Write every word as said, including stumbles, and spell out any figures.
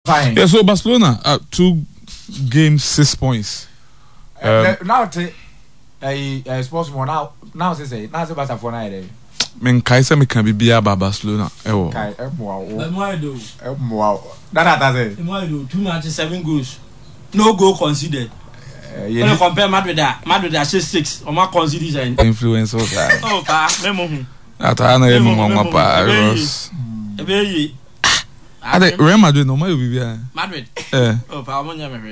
Fine. Yeah, so Barcelona uh, two games, six points. Um, uh, now to a uh, sports more now now say now say Barca for now. Men Kaisa me can be bia ba Barcelona. Ewo. Kai e mo But why do? E mo that that say. Why do two matches seven goals? No goal conceded. Uh, yeah, when you compare Madrid that Madrid that six or more conceded influence of that. Oh pa, memo. Ata na emu mama pa Ross. Ebe yi. Ade Real Madrid no ma yo bibia. Madrid. Eh. Oh pa, omo nya me.